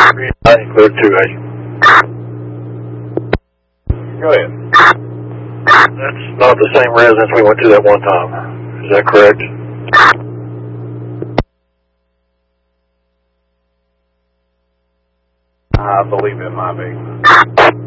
Clear 2A. Go ahead. That's not the same residence we went to that one time. Is that correct? I believe it might be.